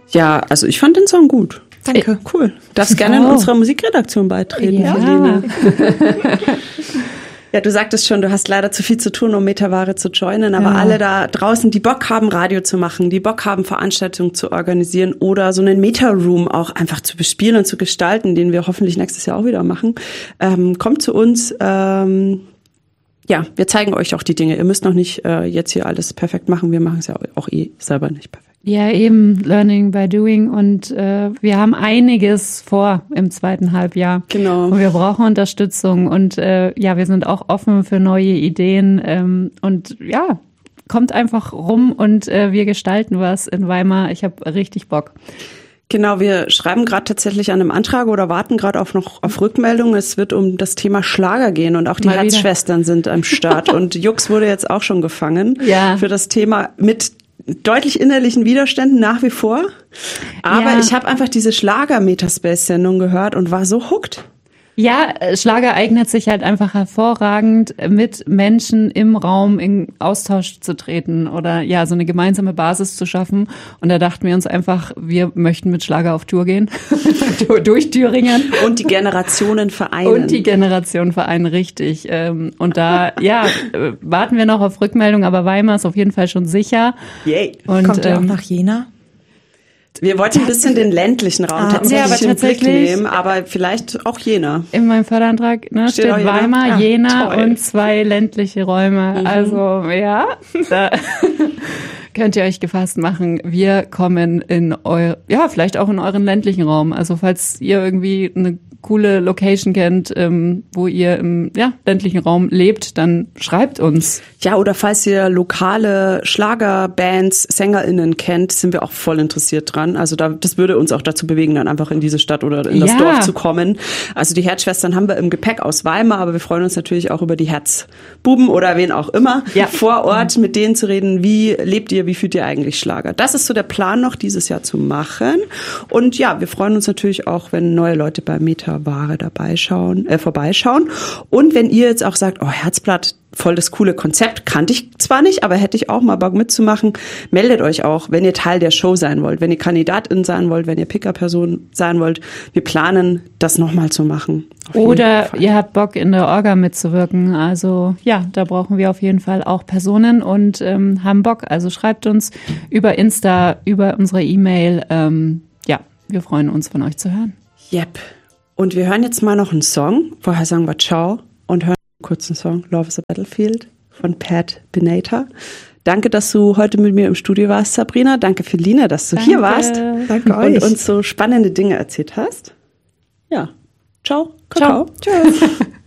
Ja, also ich fand den Song gut. Danke. Cool. Darfst gerne in unserer Musikredaktion beitreten, Selina. Ja, du sagtest schon, du hast leider zu viel zu tun, um Metaware zu joinen, aber alle da draußen, die Bock haben, Radio zu machen, die Bock haben, Veranstaltungen zu organisieren oder so einen Meta-Room auch einfach zu bespielen und zu gestalten, den wir hoffentlich nächstes Jahr auch wieder machen, kommt zu uns. Ja, wir zeigen euch auch die Dinge. Ihr müsst noch nicht jetzt hier alles perfekt machen. Wir machen es ja auch selber nicht perfekt. Ja, eben Learning by Doing und wir haben einiges vor im zweiten Halbjahr. Genau. Und wir brauchen Unterstützung und wir sind auch offen für neue Ideen und ja, kommt einfach rum und wir gestalten was in Weimar. Ich habe richtig Bock. Genau, wir schreiben gerade tatsächlich an einem Antrag oder warten gerade auf Rückmeldung. Es wird um das Thema Schlager gehen und auch die Herzschwestern sind am Start. Und Jux wurde jetzt auch schon gefangen für das Thema mit deutlich innerlichen Widerständen nach wie vor. Aber ich habe einfach diese Schlager-Metaspace-Sendung gehört und war so hooked. Ja, Schlager eignet sich halt einfach hervorragend, mit Menschen im Raum in Austausch zu treten oder ja, so eine gemeinsame Basis zu schaffen. Und da dachten wir uns einfach, wir möchten mit Schlager auf Tour gehen, durch Thüringen. Und die Generationen vereinen. Richtig. Und da, warten wir noch auf Rückmeldung, aber Weimar ist auf jeden Fall schon sicher. Yay. Und kommt ihr auch nach Jena? Wir wollten ein bisschen den ländlichen Raum tatsächlich im Blick nehmen, aber vielleicht auch Jena. In meinem Förderantrag steht Weimar, Jena und 2 ländliche Räume. Also da könnt ihr euch gefasst machen. Wir kommen in vielleicht auch in euren ländlichen Raum. Also falls ihr irgendwie eine coole Location kennt, wo ihr im ländlichen Raum lebt, dann schreibt uns. Ja, oder falls ihr lokale Schlagerbands, SängerInnen kennt, sind wir auch voll interessiert dran. Also das würde uns auch dazu bewegen, dann einfach in diese Stadt oder in das Dorf zu kommen. Also die Herzschwestern haben wir im Gepäck aus Weimar, aber wir freuen uns natürlich auch über die Herzbuben oder wen auch immer vor Ort, mit denen zu reden, wie lebt ihr, wie fühlt ihr eigentlich Schlager. Das ist so der Plan noch, dieses Jahr zu machen. Und ja, wir freuen uns natürlich auch, wenn neue Leute bei Metaware vorbeischauen. Und wenn ihr jetzt auch sagt, oh, Herzblatt, voll das coole Konzept, kannte ich zwar nicht, aber hätte ich auch mal Bock mitzumachen, meldet euch auch, wenn ihr Teil der Show sein wollt, wenn ihr Kandidatin sein wollt, wenn ihr Picker-Person sein wollt. Wir planen, das nochmal zu machen. Oder ihr habt Bock, in der Orga mitzuwirken. Also da brauchen wir auf jeden Fall auch Personen und haben Bock. Also schreibt uns über Insta, über unsere E-Mail. Wir freuen uns, von euch zu hören. Yep. Und wir hören jetzt mal noch einen Song. Vorher sagen wir Ciao und hören einen kurzen Song, Love is a Battlefield von Pat Benatar. Danke, dass du heute mit mir im Studio warst, Sabrina. Danke, Feline, dass du hier warst. Danke euch. Und uns so spannende Dinge erzählt hast. Ja. Ciao. Ciao. Tschüss.